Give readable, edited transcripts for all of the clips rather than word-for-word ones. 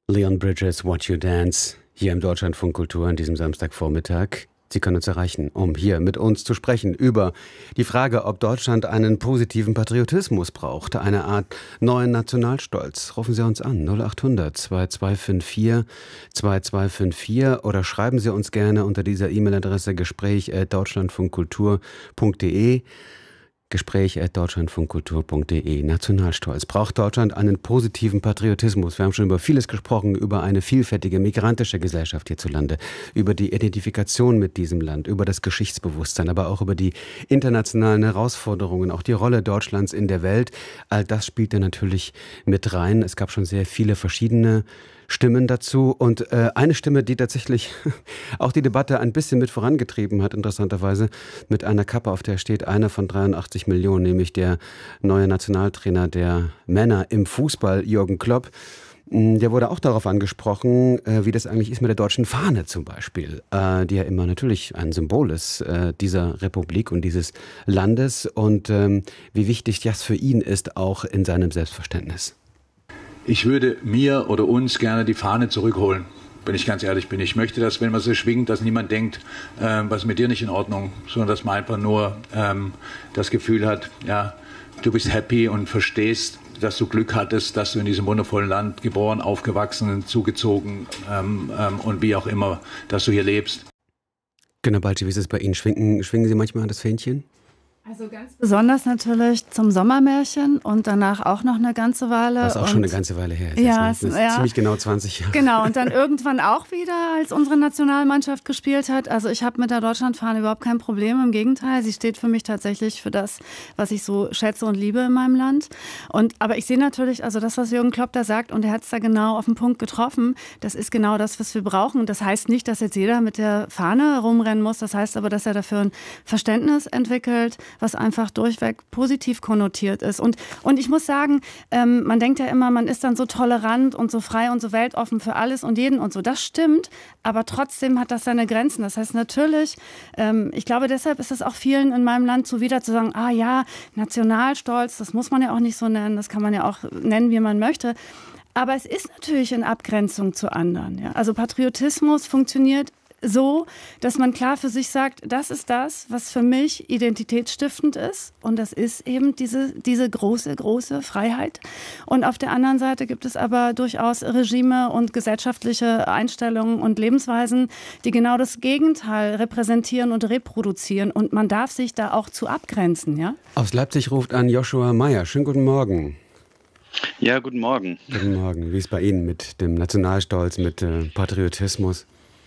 Leon Bridges, Watch You Dance, hier im Deutschlandfunk Kultur an diesem Samstagvormittag. Sie können uns erreichen, um hier mit uns zu sprechen über die Frage, ob Deutschland einen positiven Patriotismus braucht, eine Art neuen Nationalstolz. Rufen Sie uns an, 0800 2254 2254 oder schreiben Sie uns gerne unter dieser E-Mail-Adresse gespräch@deutschlandfunkkultur.de. Gespräch@deutschlandfunkkultur.de. Nationalstolz. Braucht Deutschland einen positiven Patriotismus? Wir haben schon über vieles gesprochen, über eine vielfältige migrantische Gesellschaft hierzulande, über die Identifikation mit diesem Land, über das Geschichtsbewusstsein, aber auch über die internationalen Herausforderungen, auch die Rolle Deutschlands in der Welt. All das spielt da natürlich mit rein. Es gab schon sehr viele verschiedene Stimmen dazu und eine Stimme, die tatsächlich auch die Debatte ein bisschen mit vorangetrieben hat, interessanterweise, mit einer Kappe, auf der steht einer von 83 Millionen, nämlich der neue Nationaltrainer der Männer im Fußball, Jürgen Klopp. Der wurde auch darauf angesprochen, wie das eigentlich ist mit der deutschen Fahne zum Beispiel, die ja immer natürlich ein Symbol ist dieser Republik und dieses Landes und wie wichtig das für ihn ist, auch in seinem Selbstverständnis. Ich würde mir oder uns gerne die Fahne zurückholen, wenn ich ganz ehrlich bin. Ich möchte, dass, wenn man sie schwingt, dass niemand denkt, was ist mit dir nicht in Ordnung, sondern dass man einfach nur das Gefühl hat, ja, du bist happy und verstehst, dass du Glück hattest, dass du in diesem wundervollen Land geboren, aufgewachsen, zugezogen und wie auch immer, dass du hier lebst. Genau, Balci, wie ist es bei Ihnen? Schwingen Sie manchmal das Fähnchen? Also ganz besonders natürlich zum Sommermärchen und danach auch noch eine ganze Weile. Was auch schon eine ganze Weile her ist. Ja, das ist ziemlich genau 20 Jahre. Genau, und dann irgendwann auch wieder, als unsere Nationalmannschaft gespielt hat. Also ich habe mit der Deutschlandfahne überhaupt kein Problem, im Gegenteil. Sie steht für mich tatsächlich für das, was ich so schätze und liebe in meinem Land. Aber ich sehe natürlich, also das, was Jürgen Klopp da sagt, und er hat es da genau auf den Punkt getroffen, das ist genau das, was wir brauchen. Das heißt nicht, dass jetzt jeder mit der Fahne rumrennen muss. Das heißt aber, dass er dafür ein Verständnis entwickelt, was einfach durchweg positiv konnotiert ist. Und ich muss sagen, man denkt ja immer, man ist dann so tolerant und so frei und so weltoffen für alles und jeden und so. Das stimmt, aber trotzdem hat das seine Grenzen. Das heißt natürlich, ich glaube, deshalb ist es auch vielen in meinem Land zuwider zu sagen, ah ja, Nationalstolz, das muss man ja auch nicht so nennen, das kann man ja auch nennen, wie man möchte. Aber es ist natürlich in Abgrenzung zu anderen. Ja? Also Patriotismus funktioniert so, dass man klar für sich sagt, das ist das, was für mich identitätsstiftend ist. Und das ist eben diese große, große Freiheit. Und auf der anderen Seite gibt es aber durchaus Regime und gesellschaftliche Einstellungen und Lebensweisen, die genau das Gegenteil repräsentieren und reproduzieren. Und man darf sich da auch zu abgrenzen. Ja? Aus Leipzig ruft an Joshua Meyer. Schönen guten Morgen. Ja, guten Morgen. Guten Morgen. Wie ist es bei Ihnen mit dem Nationalstolz, mit Patriotismus?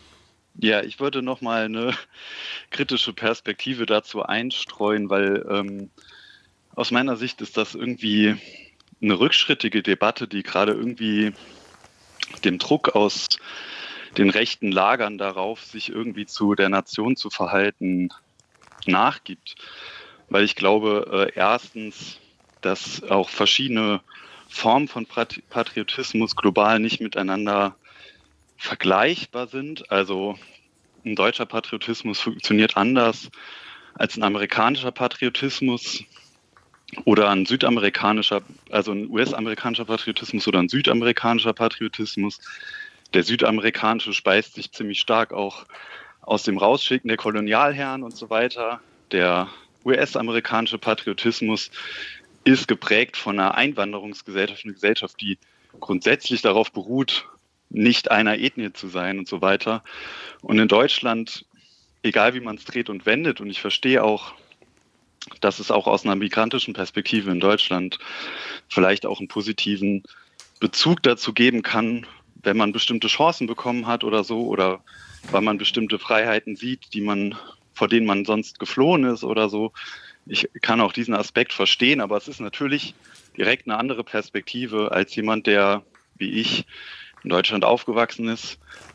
Ja, ich würde noch mal eine kritische Perspektive dazu einstreuen, weil aus meiner Sicht ist das irgendwie eine rückschrittige Debatte, die gerade irgendwie dem Druck aus den rechten Lagern darauf, sich irgendwie zu der Nation zu verhalten, nachgibt. Weil ich glaube, erstens, dass auch verschiedene Formen von Patriotismus global nicht miteinander vergleichbar sind. Also ein deutscher Patriotismus funktioniert anders als ein amerikanischer Patriotismus oder ein südamerikanischer, also ein US-amerikanischer Patriotismus oder ein südamerikanischer Patriotismus. Der südamerikanische speist sich ziemlich stark auch aus dem Rausschicken der Kolonialherren und so weiter. Der US-amerikanische Patriotismus ist geprägt von einer Einwanderungsgesellschaft, eine Gesellschaft, die grundsätzlich darauf beruht, nicht einer Ethnie zu sein und so weiter. Und in Deutschland, egal wie man es dreht und wendet, und ich verstehe auch, dass es auch aus einer migrantischen Perspektive in Deutschland vielleicht auch einen positiven Bezug dazu geben kann, wenn man bestimmte Chancen bekommen hat oder so, oder weil man bestimmte Freiheiten sieht, vor denen man sonst geflohen ist oder so. Ich kann auch diesen Aspekt verstehen, aber es ist natürlich direkt eine andere Perspektive als jemand, der, wie ich, in Deutschland aufgewachsen ist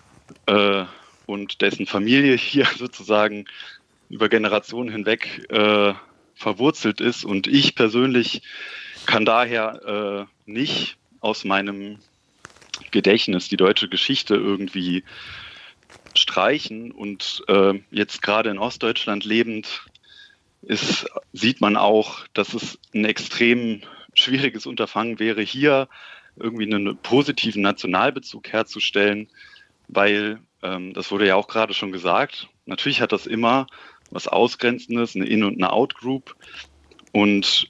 und dessen Familie hier sozusagen über Generationen hinweg verwurzelt ist. Und ich persönlich kann daher nicht aus meinem Gedächtnis die deutsche Geschichte irgendwie streichen. Und jetzt gerade in Ostdeutschland lebend sieht man auch, dass es ein extrem schwieriges Unterfangen wäre, hier irgendwie einen positiven Nationalbezug herzustellen, weil, das wurde ja auch gerade schon gesagt, natürlich hat das immer was Ausgrenzendes, eine In- und eine Out-Group und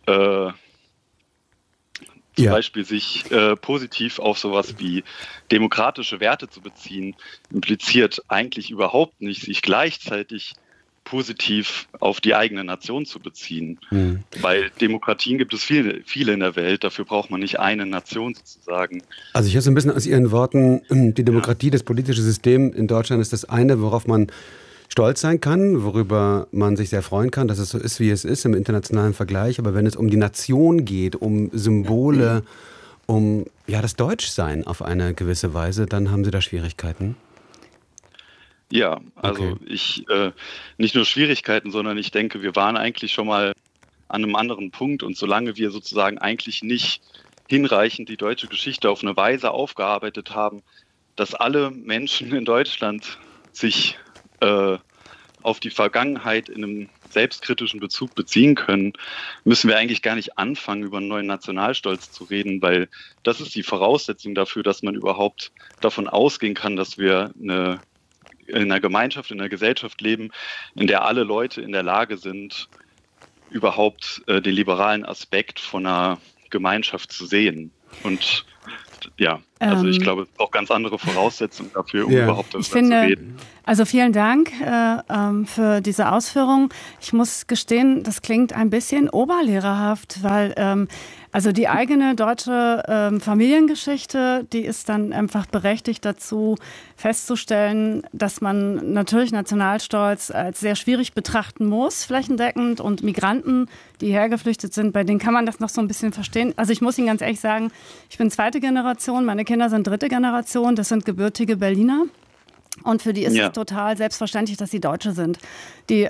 zum Beispiel sich positiv auf sowas wie demokratische Werte zu beziehen, impliziert eigentlich überhaupt nicht, sich gleichzeitig positiv auf die eigene Nation zu beziehen. Weil Demokratien gibt es viele, viele in der Welt, dafür braucht man nicht eine Nation sozusagen. Also ich höre so ein bisschen aus Ihren Worten, die Demokratie, das politische System in Deutschland ist das eine, worauf man stolz sein kann, worüber man sich sehr freuen kann, dass es so ist, wie es ist im internationalen Vergleich. Aber wenn es um die Nation geht, um Symbole, um das Deutschsein auf eine gewisse Weise, dann haben Sie da Schwierigkeiten? Ja, also nicht nur Schwierigkeiten, sondern ich denke, wir waren eigentlich schon mal an einem anderen Punkt und solange wir sozusagen eigentlich nicht hinreichend die deutsche Geschichte auf eine Weise aufgearbeitet haben, dass alle Menschen in Deutschland sich auf die Vergangenheit in einem selbstkritischen Bezug beziehen können, müssen wir eigentlich gar nicht anfangen, über einen neuen Nationalstolz zu reden, weil das ist die Voraussetzung dafür, dass man überhaupt davon ausgehen kann, dass wir in einer Gemeinschaft, in einer Gesellschaft leben, in der alle Leute in der Lage sind, überhaupt den liberalen Aspekt von einer Gemeinschaft zu sehen. Und also ich glaube, es braucht ganz andere Voraussetzungen dafür, um überhaupt darüber zu reden. Also vielen Dank für diese Ausführung. Ich muss gestehen, das klingt ein bisschen oberlehrerhaft, weil also die eigene deutsche Familiengeschichte, die ist dann einfach berechtigt dazu, festzustellen, dass man natürlich Nationalstolz als sehr schwierig betrachten muss, flächendeckend, und Migranten, die hergeflüchtet sind, bei denen kann man das noch so ein bisschen verstehen. Also ich muss Ihnen ganz ehrlich sagen, ich bin 2. Generation, meine Kinder sind 3. Generation, das sind gebürtige Berliner. Und für die ist es total selbstverständlich, dass sie Deutsche sind. Die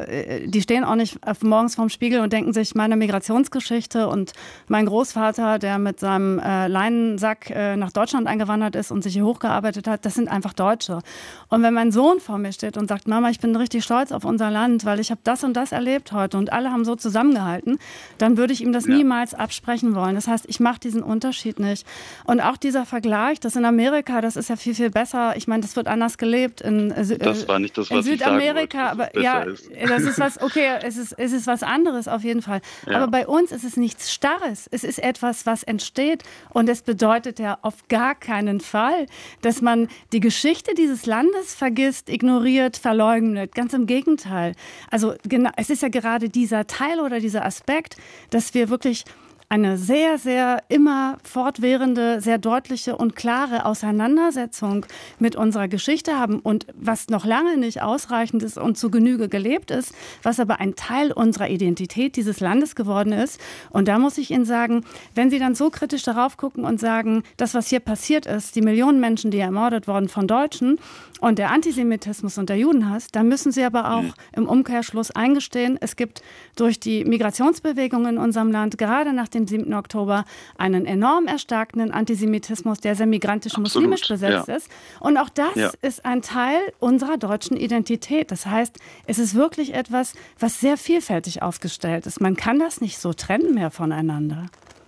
stehen auch nicht morgens vorm Spiegel und denken sich, meine Migrationsgeschichte und mein Großvater, der mit seinem Leinensack nach Deutschland eingewandert ist und sich hier hochgearbeitet hat, das sind einfach Deutsche. Und wenn mein Sohn vor mir steht und sagt, Mama, ich bin richtig stolz auf unser Land, weil ich habe das und das erlebt heute und alle haben so zusammengehalten, dann würde ich ihm das niemals absprechen wollen. Das heißt, ich mache diesen Unterschied nicht. Und auch dieser Vergleich, das in Amerika, das ist ja viel, viel besser. Ich meine, das wird anders gelebt das war nicht das, was Südamerika, ich sagen wollte, aber das ist was, okay, es ist was anderes auf jeden Fall. Ja. Aber bei uns ist es nichts Starres. Es ist etwas, was entsteht, und es bedeutet ja auf gar keinen Fall, dass man die Geschichte dieses Landes vergisst, ignoriert, verleugnet. Ganz im Gegenteil. Also genau, es ist ja gerade dieser Teil oder dieser Aspekt, dass wir wirklich eine sehr, sehr immer fortwährende, sehr deutliche und klare Auseinandersetzung mit unserer Geschichte haben, und was noch lange nicht ausreichend ist und zu Genüge gelebt ist, was aber ein Teil unserer Identität dieses Landes geworden ist. Und da muss ich Ihnen sagen, wenn Sie dann so kritisch darauf gucken und sagen, das, was hier passiert ist, die Millionen Menschen, die ermordet wurden von Deutschen und der Antisemitismus und der Judenhass, dann müssen Sie aber auch im Umkehrschluss eingestehen, es gibt durch die Migrationsbewegung in unserem Land, gerade nach dem 7. Oktober, einen enorm erstarkenden Antisemitismus, der sehr migrantisch-muslimisch besetzt ist. Und auch das ist ein Teil unserer deutschen Identität. Das heißt, es ist wirklich etwas, was sehr vielfältig aufgestellt ist. Man kann das nicht so trennen mehr voneinander.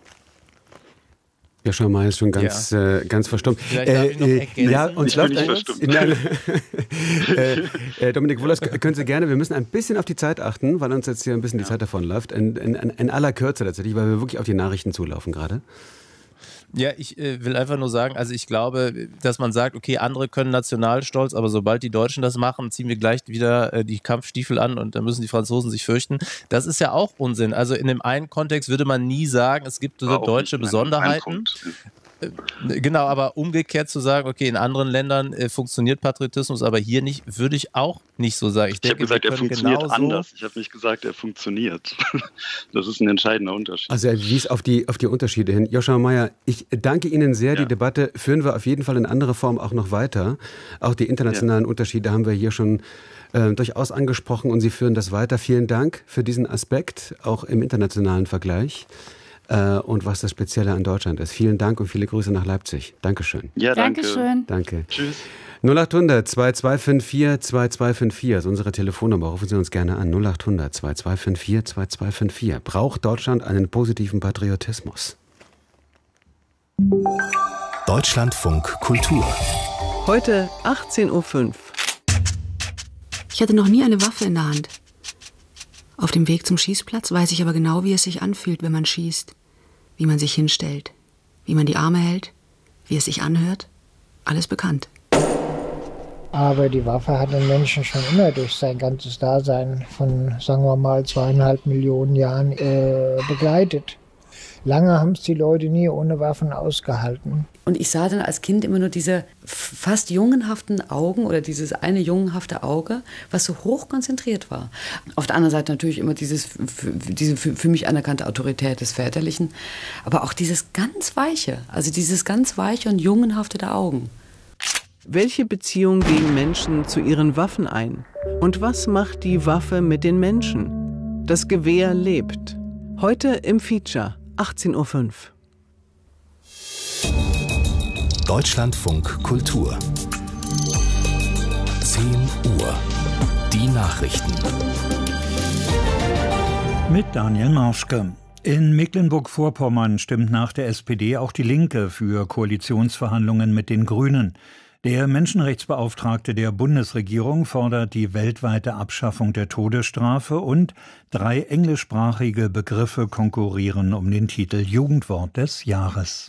Joshua Mayer ist schon ganz verstummt. Uns läuft Dominik Wohlers, können Sie gerne, wir müssen ein bisschen auf die Zeit achten, weil uns jetzt hier ein bisschen die Zeit davonläuft. In aller Kürze tatsächlich, weil wir wirklich auf die Nachrichten zulaufen gerade. Ja, ich will einfach nur sagen, also ich glaube, dass man sagt, okay, andere können Nationalstolz, aber sobald die Deutschen das machen, ziehen wir gleich wieder die Kampfstiefel an und dann müssen die Franzosen sich fürchten. Das ist ja auch Unsinn. Also in dem einen Kontext würde man nie sagen, es gibt deutsche Besonderheiten. Genau, aber umgekehrt zu sagen, okay, in anderen Ländern funktioniert Patriotismus, aber hier nicht, würde ich auch nicht so sagen. Ich habe gesagt, er funktioniert anders. Ich habe nicht gesagt, er funktioniert. Das ist ein entscheidender Unterschied. Also er wies auf die Unterschiede hin. Joshua Mayer, ich danke Ihnen sehr. Die Debatte führen wir auf jeden Fall in anderer Form auch noch weiter. Auch die internationalen Unterschiede haben wir hier schon durchaus angesprochen, und Sie führen das weiter. Vielen Dank für diesen Aspekt, auch im internationalen Vergleich. Und was das Spezielle an Deutschland ist. Vielen Dank und viele Grüße nach Leipzig. Dankeschön. Ja, danke. Dankeschön. Danke. Tschüss. 0800 2254 2254 ist unsere Telefonnummer. Rufen Sie uns gerne an. 0800 2254 2254. Braucht Deutschland einen positiven Patriotismus? Deutschlandfunk Kultur. Heute 18:05 Uhr. Ich hatte noch nie eine Waffe in der Hand. Auf dem Weg zum Schießplatz weiß ich aber genau, wie es sich anfühlt, wenn man schießt. Wie man sich hinstellt, wie man die Arme hält, wie es sich anhört. Alles bekannt. Aber die Waffe hat den Menschen schon immer durch sein ganzes Dasein von, sagen wir mal, 2,5 Millionen Jahren begleitet. Lange haben es die Leute nie ohne Waffen ausgehalten. Und ich sah dann als Kind immer nur diese fast jungenhaften Augen oder dieses eine jungenhafte Auge, was so hoch konzentriert war. Auf der anderen Seite natürlich immer diese für mich anerkannte Autorität des Väterlichen, aber auch dieses ganz Weiche, also dieses ganz weiche und jungenhafte der Augen. Welche Beziehung gehen Menschen zu ihren Waffen ein? Und was macht die Waffe mit den Menschen? Das Gewehr lebt. Heute im Feature 18:05 Uhr. Deutschlandfunk Kultur. 10 Uhr. Die Nachrichten. Mit Daniel Marschke. In Mecklenburg-Vorpommern stimmt nach der SPD auch die Linke für Koalitionsverhandlungen mit den Grünen. Der Menschenrechtsbeauftragte der Bundesregierung fordert die weltweite Abschaffung der Todesstrafe und 3 englischsprachige Begriffe konkurrieren um den Titel Jugendwort des Jahres.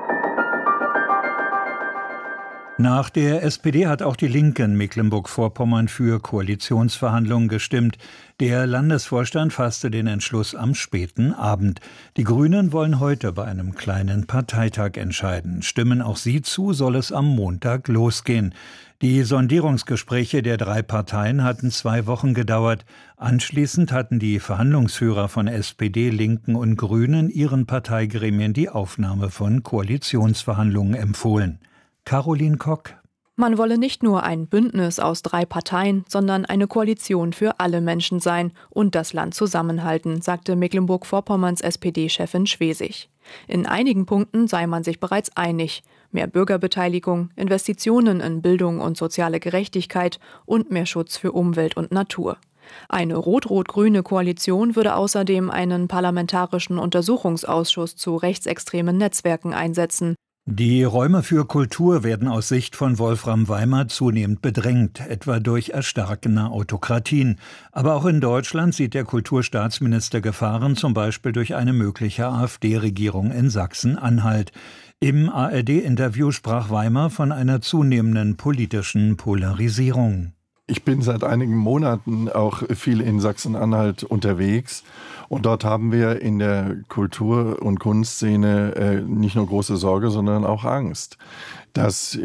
Nach der SPD hat auch die Linke in Mecklenburg-Vorpommern für Koalitionsverhandlungen gestimmt. Der Landesvorstand fasste den Entschluss am späten Abend. Die Grünen wollen heute bei einem kleinen Parteitag entscheiden. Stimmen auch sie zu, soll es am Montag losgehen. Die Sondierungsgespräche der 3 Parteien hatten 2 Wochen gedauert. Anschließend hatten die Verhandlungsführer von SPD, Linken und Grünen ihren Parteigremien die Aufnahme von Koalitionsverhandlungen empfohlen. Caroline Kock. Man wolle nicht nur ein Bündnis aus 3 Parteien, sondern eine Koalition für alle Menschen sein und das Land zusammenhalten, sagte Mecklenburg-Vorpommerns SPD-Chefin Schwesig. In einigen Punkten sei man sich bereits einig. Mehr Bürgerbeteiligung, Investitionen in Bildung und soziale Gerechtigkeit und mehr Schutz für Umwelt und Natur. Eine rot-rot-grüne Koalition würde außerdem einen parlamentarischen Untersuchungsausschuss zu rechtsextremen Netzwerken einsetzen. Die Räume für Kultur werden aus Sicht von Wolfram Weimar zunehmend bedrängt, etwa durch erstarkende Autokratien. Aber auch in Deutschland sieht der Kulturstaatsminister Gefahren, zum Beispiel durch eine mögliche AfD-Regierung in Sachsen-Anhalt. Im ARD-Interview sprach Weimar von einer zunehmenden politischen Polarisierung. Ich bin seit einigen Monaten auch viel in Sachsen-Anhalt unterwegs und dort haben wir in der Kultur- und Kunstszene nicht nur große Sorge, sondern auch Angst, dass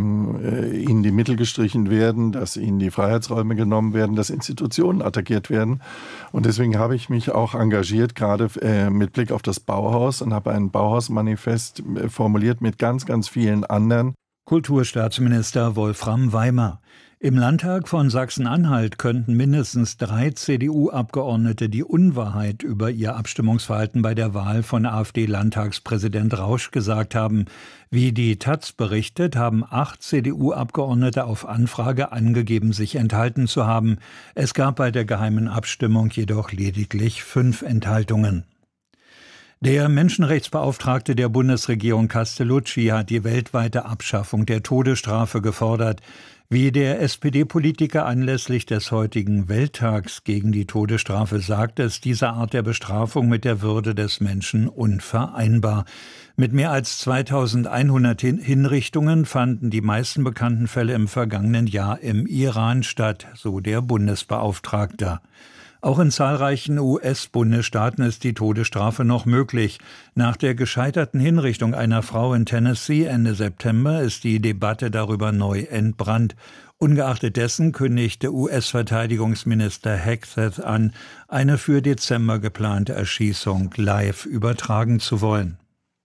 ihnen die Mittel gestrichen werden, dass ihnen die Freiheitsräume genommen werden, dass Institutionen attackiert werden. Und deswegen habe ich mich auch engagiert, gerade mit Blick auf das Bauhaus, und habe ein Bauhausmanifest formuliert mit ganz, ganz vielen anderen. Kulturstaatsminister Wolfram Weimar. Im Landtag von Sachsen-Anhalt könnten mindestens 3 CDU-Abgeordnete die Unwahrheit über ihr Abstimmungsverhalten bei der Wahl von AfD-Landtagspräsident Rausch gesagt haben. Wie die taz berichtet, haben 8 CDU-Abgeordnete auf Anfrage angegeben, sich enthalten zu haben. Es gab bei der geheimen Abstimmung jedoch lediglich 5 Enthaltungen. Der Menschenrechtsbeauftragte der Bundesregierung Castellucci hat die weltweite Abschaffung der Todesstrafe gefordert. Wie der SPD-Politiker anlässlich des heutigen Welttags gegen die Todesstrafe sagt, ist diese Art der Bestrafung mit der Würde des Menschen unvereinbar. Mit mehr als 2100 Hinrichtungen fanden die meisten bekannten Fälle im vergangenen Jahr im Iran statt, so der Bundesbeauftragte. Auch in zahlreichen US-Bundesstaaten ist die Todesstrafe noch möglich. Nach der gescheiterten Hinrichtung einer Frau in Tennessee Ende September ist die Debatte darüber neu entbrannt. Ungeachtet dessen kündigte US-Verteidigungsminister Hegseth an, eine für Dezember geplante Erschießung live übertragen zu wollen.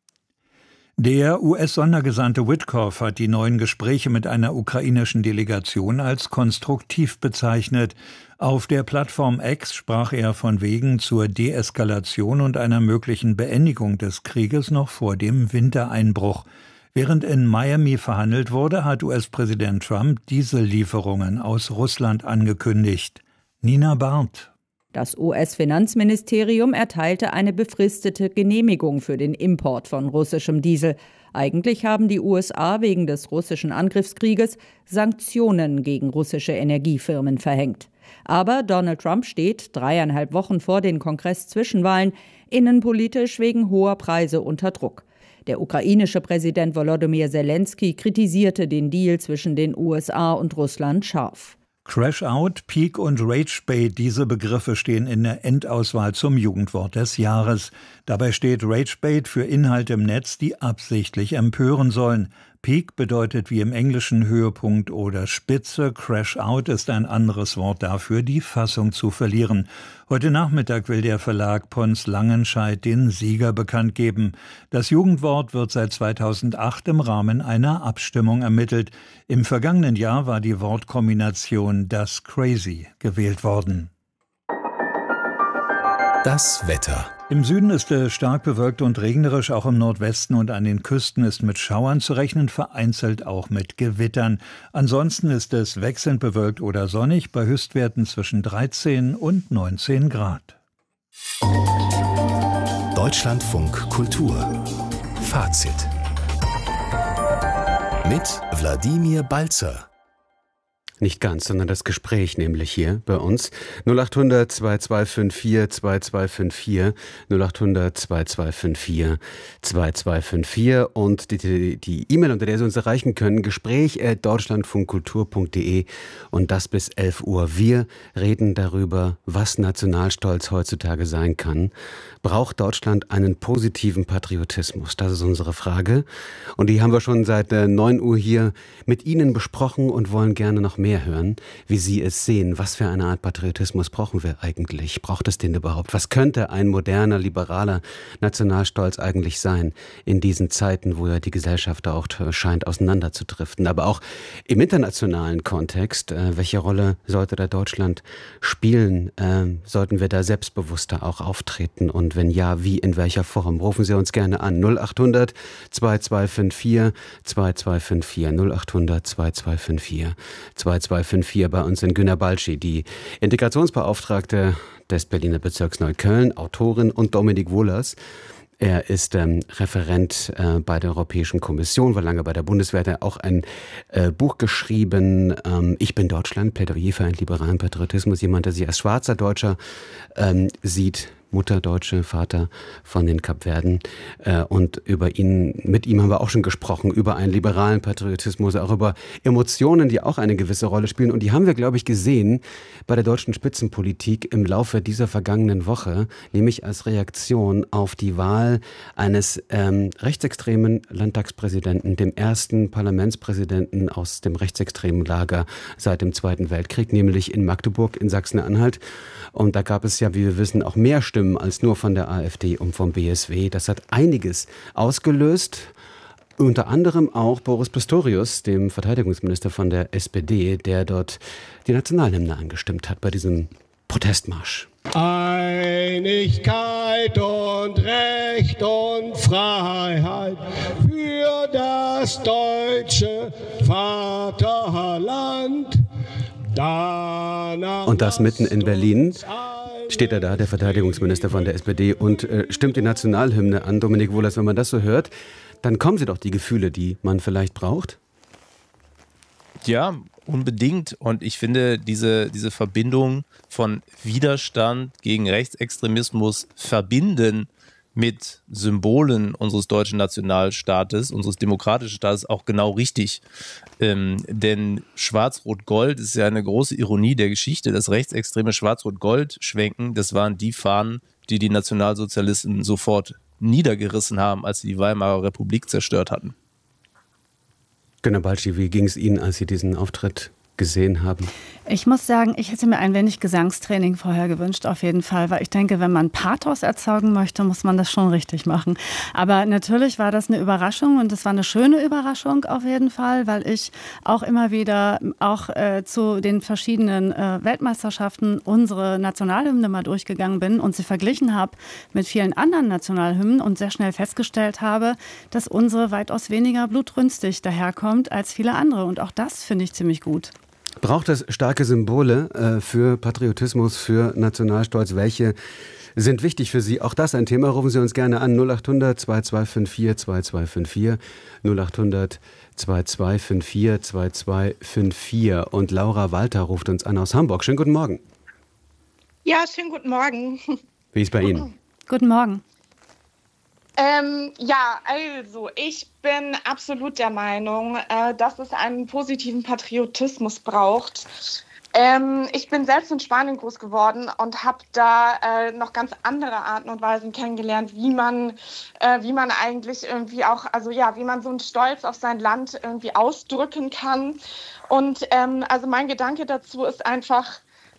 Der US-Sondergesandte Witkoff hat die neuen Gespräche mit einer ukrainischen Delegation als konstruktiv bezeichnet. Auf der Plattform X sprach er von Wegen zur Deeskalation und einer möglichen Beendigung des Krieges noch vor dem Wintereinbruch. Während in Miami verhandelt wurde, hat US-Präsident Trump Diesellieferungen aus Russland angekündigt. Nina Barth. Das US-Finanzministerium erteilte eine befristete Genehmigung für den Import von russischem Diesel. Eigentlich haben die USA wegen des russischen Angriffskrieges Sanktionen gegen russische Energiefirmen verhängt. Aber Donald Trump steht 3,5 Wochen vor den Kongress-Zwischenwahlen innenpolitisch wegen hoher Preise unter Druck. Der ukrainische Präsident Volodymyr Zelensky kritisierte den Deal zwischen den USA und Russland scharf. Crash-Out, Peak und Rage-Bait, diese Begriffe stehen in der Endauswahl zum Jugendwort des Jahres. Dabei steht Rage-Bait für Inhalte im Netz, die absichtlich empören sollen. Peak bedeutet wie im Englischen Höhepunkt oder Spitze. Crash-Out ist ein anderes Wort dafür, die Fassung zu verlieren. Heute Nachmittag will der Verlag Pons Langenscheidt den Sieger bekannt geben. Das Jugendwort wird seit 2008 im Rahmen einer Abstimmung ermittelt. Im vergangenen Jahr war die Wortkombination Das Crazy gewählt worden. Das Wetter. Im Süden ist es stark bewölkt und regnerisch, auch im Nordwesten und an den Küsten ist mit Schauern zu rechnen, vereinzelt auch mit Gewittern. Ansonsten ist es wechselnd bewölkt oder sonnig, bei Höchstwerten zwischen 13 und 19 Grad. Deutschlandfunk Kultur. Fazit. Mit Wladimir Balzer. Nicht ganz, sondern das Gespräch nämlich hier bei uns. 0800 2254 2254 0800 2254 2254 und die E-Mail, unter der Sie uns erreichen können, gespräch@deutschlandfunkkultur.de und das bis 11 Uhr. Wir reden darüber, was Nationalstolz heutzutage sein kann. Braucht Deutschland einen positiven Patriotismus? Das ist unsere Frage. Und die haben wir schon seit 9 Uhr hier mit Ihnen besprochen und wollen gerne noch mehr hören, wie Sie es sehen. Was für eine Art Patriotismus brauchen wir eigentlich? Braucht es den überhaupt? Was könnte ein moderner, liberaler Nationalstolz eigentlich sein in diesen Zeiten, wo ja die Gesellschaft auch scheint auseinanderzudriften? Aber auch im internationalen Kontext, welche Rolle sollte da Deutschland spielen? Sollten wir da selbstbewusster auch auftreten? Und wenn ja, wie, in welcher Form? Rufen Sie uns gerne an. 0800 2254 2254 0800 2254 2254 bei uns in Günner Balschi, die Integrationsbeauftragte des Berliner Bezirks Neukölln, Autorin, und Dominik Wohlers. Er ist Referent bei der Europäischen Kommission, war lange bei der Bundeswehr, hat auch ein Buch geschrieben, Ich bin Deutschland, Plädoyer für einen liberalen Patriotismus. Jemand, der sich als schwarzer Deutscher sieht, Mutter Deutsche, Vater von den Kapverden. Und mit ihm haben wir auch schon gesprochen, über einen liberalen Patriotismus, auch über Emotionen, die auch eine gewisse Rolle spielen. Und die haben wir, glaube ich, gesehen bei der deutschen Spitzenpolitik im Laufe dieser vergangenen Woche, nämlich als Reaktion auf die Wahl eines rechtsextremen Landtagspräsidenten, dem ersten Parlamentspräsidenten aus dem rechtsextremen Lager seit dem Zweiten Weltkrieg, nämlich in Magdeburg in Sachsen-Anhalt. Und da gab es ja, wie wir wissen, auch mehr Stimmen als nur von der AfD und vom BSW. Das hat einiges ausgelöst. Unter anderem auch Boris Pistorius, dem Verteidigungsminister von der SPD, der dort die Nationalhymne angestimmt hat bei diesem Protestmarsch. Einigkeit und Recht und Freiheit für das deutsche Vaterland. Und das mitten in Berlin steht er da, der Verteidigungsminister von der SPD, und stimmt die Nationalhymne an. Dominik Wohlers, wenn man das so hört, dann kommen sie doch die Gefühle, die man vielleicht braucht? Ja, unbedingt. Und ich finde, diese Verbindung von Widerstand gegen Rechtsextremismus verbinden mit Symbolen unseres deutschen Nationalstaates, unseres demokratischen Staates, auch genau richtig. Denn Schwarz-Rot-Gold ist ja eine große Ironie der Geschichte. Das rechtsextreme Schwarz-Rot-Gold-Schwenken, das waren die Fahnen, die die Nationalsozialisten sofort niedergerissen haben, als sie die Weimarer Republik zerstört hatten. Günner Balschi, wie ging es Ihnen, als Sie diesen Auftritt gesehen haben? Ich muss sagen, ich hätte mir ein wenig Gesangstraining vorher gewünscht, auf jeden Fall, weil ich denke, wenn man Pathos erzeugen möchte, muss man das schon richtig machen. Aber natürlich war das eine Überraschung und es war eine schöne Überraschung auf jeden Fall, weil ich auch immer wieder auch zu den verschiedenen Weltmeisterschaften unsere Nationalhymne mal durchgegangen bin und sie verglichen habe mit vielen anderen Nationalhymnen und sehr schnell festgestellt habe, dass unsere weitaus weniger blutrünstig daherkommt als viele andere. Und auch das finde ich ziemlich gut. Braucht es starke Symbole für Patriotismus, für Nationalstolz? Welche sind wichtig für Sie. Auch das ein Thema. Rufen Sie uns gerne an 0800 2254 2254 0800 2254 2254. Und Laura Walter ruft uns an aus Hamburg. Schönen guten Morgen. Ja, schönen guten Morgen. Wie ist bei Ihnen? Guten Morgen. Also ich bin absolut der Meinung, dass es einen positiven Patriotismus braucht. Ich bin selbst in Spanien groß geworden und habe da noch ganz andere Arten und Weisen kennengelernt, wie man eigentlich irgendwie auch, wie man so einen Stolz auf sein Land irgendwie ausdrücken kann. Und also mein Gedanke dazu ist einfach,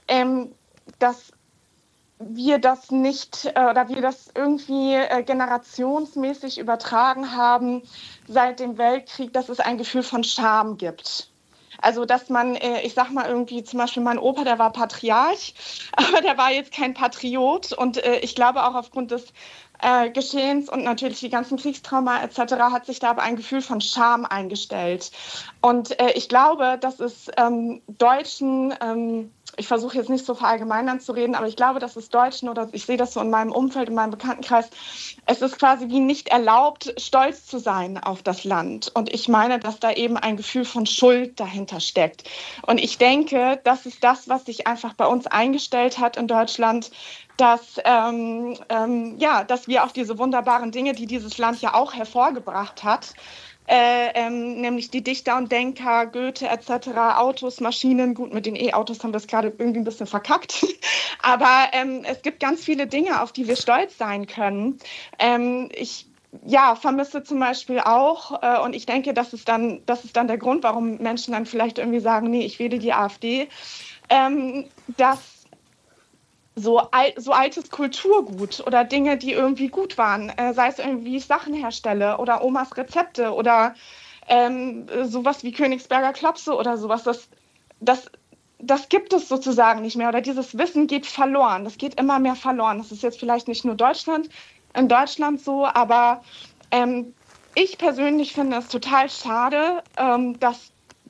dass wir das nicht oder wir das irgendwie generationsmäßig übertragen haben seit dem Weltkrieg, dass es ein Gefühl von Scham gibt. Also dass man, ich sag mal irgendwie, zum Beispiel mein Opa, der war Patriarch, aber der war jetzt kein Patriot und ich glaube auch aufgrund des Geschehens und natürlich die ganzen Kriegstrauma etc. hat sich da aber ein Gefühl von Scham eingestellt. Und ich glaube, dass es Deutschen, ich versuche jetzt nicht so verallgemeinernd zu reden, aber ich glaube, dass es Deutschen, oder ich sehe das so in meinem Umfeld, in meinem Bekanntenkreis, es ist quasi wie nicht erlaubt, stolz zu sein auf das Land. Und ich meine, dass da eben ein Gefühl von Schuld dahinter steckt. Und ich denke, das ist das, was sich einfach bei uns eingestellt hat in Deutschland, dass wir auch diese wunderbaren Dinge, die dieses Land ja auch hervorgebracht hat, nämlich die Dichter und Denker, Goethe etc., Autos, Maschinen, gut, mit den E-Autos haben wir es gerade irgendwie ein bisschen verkackt, aber es gibt ganz viele Dinge, auf die wir stolz sein können. Ich vermisse zum Beispiel auch, und ich denke, das ist dann der Grund, warum Menschen dann vielleicht irgendwie sagen, nee, ich wähle die AfD, dass so altes Kulturgut oder Dinge, die irgendwie gut waren, sei es irgendwie, wie ich Sachen herstelle oder Omas Rezepte oder sowas wie Königsberger Klopse oder sowas, das gibt es sozusagen nicht mehr oder dieses Wissen geht verloren, das geht immer mehr verloren. Das ist jetzt vielleicht nicht nur in Deutschland so, aber ich persönlich finde es total schade, dass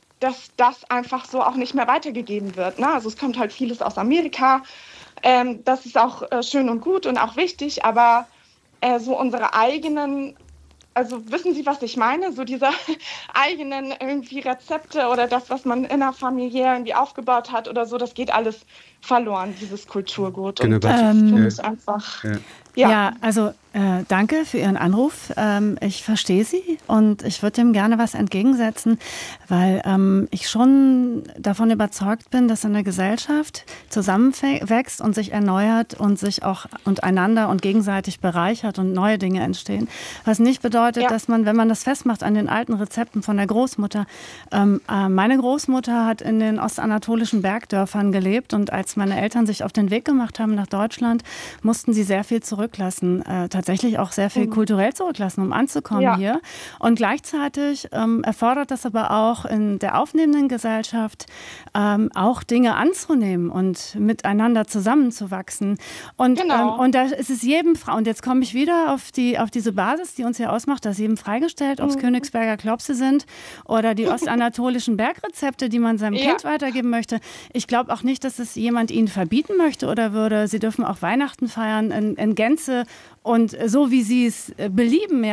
das einfach so auch nicht mehr weitergegeben wird. Ne? Also es kommt halt vieles aus Amerika. Das ist auch schön und gut und auch wichtig, aber so unsere eigenen, also wissen Sie, was ich meine? So diese eigenen irgendwie Rezepte oder das, was man innerfamiliär irgendwie aufgebaut hat oder so, das geht alles verloren, dieses Kulturgut. Genau, und das finde ich einfach... Ja, also danke für Ihren Anruf. Ich verstehe Sie und ich würde dem gerne was entgegensetzen, weil ich schon davon überzeugt bin, dass eine Gesellschaft zusammenwächst und sich erneuert und sich auch und einander und gegenseitig bereichert und neue Dinge entstehen. Was nicht bedeutet, dass man, wenn man das festmacht an den alten Rezepten von der Großmutter, meine Großmutter hat in den ostanatolischen Bergdörfern gelebt und als meine Eltern sich auf den Weg gemacht haben nach Deutschland, mussten sie sehr viel zurücklassen, tatsächlich auch sehr viel kulturell zurücklassen, um anzukommen hier. Und gleichzeitig erfordert das aber auch in der aufnehmenden Gesellschaft auch Dinge anzunehmen und miteinander zusammenzuwachsen. Und da ist es jedem Frau, und jetzt komme ich wieder auf diese Basis, die uns hier ausmacht, dass jedem freigestellt, ob es Königsberger Klopse sind oder die ostanatolischen Bergrezepte, die man seinem Kind weitergeben möchte. Ich glaube auch nicht, dass es jemand ihnen verbieten möchte oder würde. Sie dürfen auch Weihnachten feiern in Gänze und so wie sie es belieben,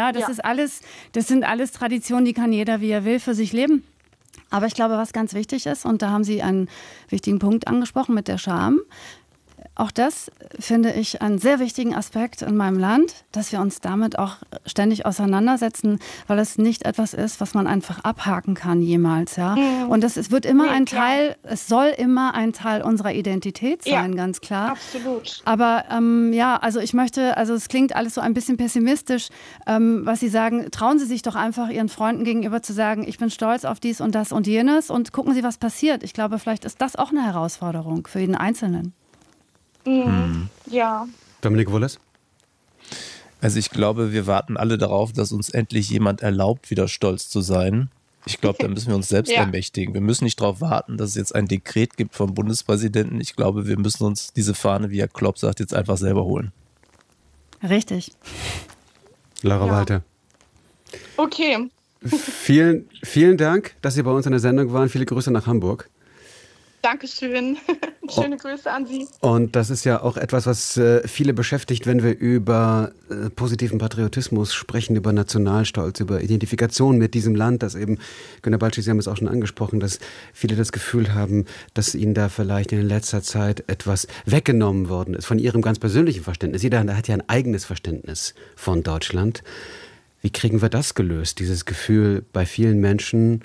das sind alles Traditionen, die kann jeder, wie er will, für sich leben. Aber ich glaube, was ganz wichtig ist, und da haben Sie einen wichtigen Punkt angesprochen mit der Scham, auch das finde ich einen sehr wichtigen Aspekt in meinem Land, dass wir uns damit auch ständig auseinandersetzen, weil es nicht etwas ist, was man einfach abhaken kann jemals. Ja? Und es soll immer ein Teil unserer Identität sein, ganz klar. Absolut. Aber es klingt alles so ein bisschen pessimistisch, was Sie sagen, trauen Sie sich doch einfach Ihren Freunden gegenüber zu sagen, ich bin stolz auf dies und das und jenes und gucken Sie, was passiert. Ich glaube, vielleicht ist das auch eine Herausforderung für jeden Einzelnen. Ja. Dominik Wollers? Also ich glaube, wir warten alle darauf, dass uns endlich jemand erlaubt, wieder stolz zu sein. Ich glaube, da müssen wir uns selbst ermächtigen. Wir müssen nicht darauf warten, dass es jetzt ein Dekret gibt vom Bundespräsidenten. Ich glaube, wir müssen uns diese Fahne, wie Herr Klopp sagt, jetzt einfach selber holen. Richtig. Laura Walter. Okay. Vielen Dank, dass Sie bei uns in der Sendung waren. Viele Grüße nach Hamburg. Dankeschön. Schöne Grüße an Sie. Und das ist ja auch etwas, was viele beschäftigt, wenn wir über positiven Patriotismus sprechen, über Nationalstolz, über Identifikation mit diesem Land, das eben, Günter Balczi, Sie haben es auch schon angesprochen, dass viele das Gefühl haben, dass ihnen da vielleicht in letzter Zeit etwas weggenommen worden ist von ihrem ganz persönlichen Verständnis. Jeder hat ja ein eigenes Verständnis von Deutschland. Wie kriegen wir das gelöst, dieses Gefühl bei vielen Menschen,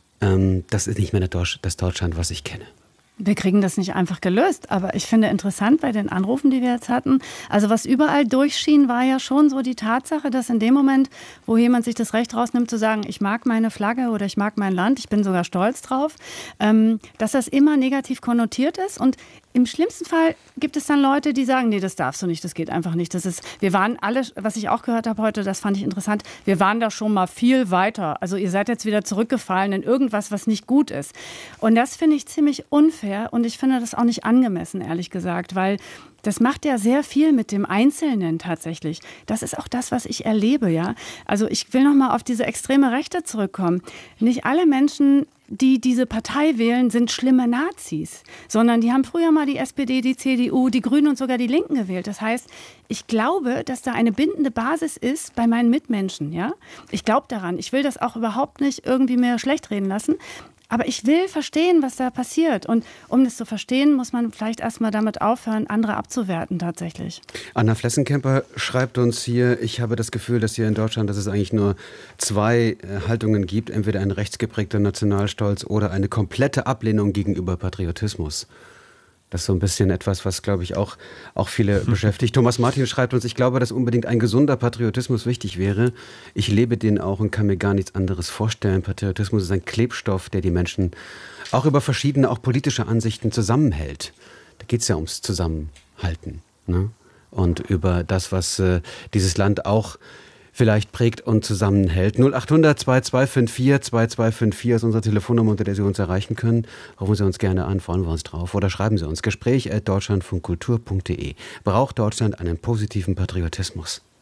das ist nicht mehr das Deutschland, was ich kenne? Wir kriegen das nicht einfach gelöst, aber ich finde interessant bei den Anrufen, die wir jetzt hatten, also was überall durchschien, war ja schon so die Tatsache, dass in dem Moment, wo jemand sich das Recht rausnimmt zu sagen, ich mag meine Flagge oder ich mag mein Land, ich bin sogar stolz drauf, dass das immer negativ konnotiert ist und im schlimmsten Fall gibt es dann Leute, die sagen, nee, das darfst du nicht, das geht einfach nicht. Wir waren alle, was ich auch gehört habe heute, das fand ich interessant, wir waren da schon mal viel weiter. Also ihr seid jetzt wieder zurückgefallen in irgendwas, was nicht gut ist. Und das finde ich ziemlich unfair und ich finde das auch nicht angemessen, ehrlich gesagt, weil das macht ja sehr viel mit dem Einzelnen tatsächlich. Das ist auch das, was ich erlebe, ja. Also ich will noch mal auf diese extreme Rechte zurückkommen. Nicht alle Menschen, die diese Partei wählen, sind schlimme Nazis, sondern die haben früher mal die SPD, die CDU, die Grünen und sogar die Linken gewählt. Das heißt, ich glaube, dass da eine bindende Basis ist bei meinen Mitmenschen, ja. Ich glaube daran. Ich will das auch überhaupt nicht irgendwie mehr schlecht reden lassen. Aber ich will verstehen, was da passiert. Und um das zu verstehen, muss man vielleicht erstmal damit aufhören, andere abzuwerten tatsächlich. Anna Flessenkemper schreibt uns hier, ich habe das Gefühl, dass hier in Deutschland, dass es eigentlich nur zwei Haltungen gibt. Entweder ein rechtsgeprägter Nationalstolz oder eine komplette Ablehnung gegenüber Patriotismus. Das ist so ein bisschen etwas, was, glaube ich, auch viele beschäftigt. Thomas Martin schreibt uns, ich glaube, dass unbedingt ein gesunder Patriotismus wichtig wäre. Ich lebe den auch und kann mir gar nichts anderes vorstellen. Patriotismus ist ein Klebstoff, der die Menschen auch über verschiedene, auch politische Ansichten zusammenhält. Da geht es ja ums Zusammenhalten, ne? Und über das, was dieses Land auch vielleicht prägt und zusammenhält. 0800 2254 2254 ist unsere Telefonnummer, unter der Sie uns erreichen können. Rufen Sie uns gerne an, freuen wir uns drauf. Oder schreiben Sie uns gespräch@deutschlandfunkkultur.de. Braucht Deutschland einen positiven Patriotismus?